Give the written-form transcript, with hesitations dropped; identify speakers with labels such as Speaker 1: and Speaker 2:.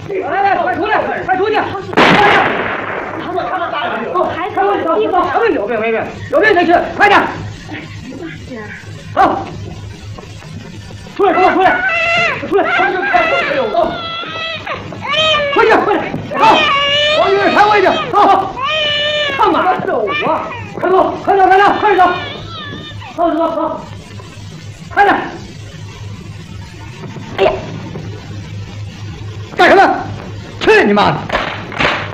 Speaker 1: 来，快出来，快出去！
Speaker 2: 还是我衣服上。
Speaker 1: 有病没病？有病才去，快点！好，出来，出来，出来！出来！快点，快点！好，往院抬回去。好，干嘛走啊？快走，快走，快走，快走！走走走，快点！哎呀，干什么？去你妈的！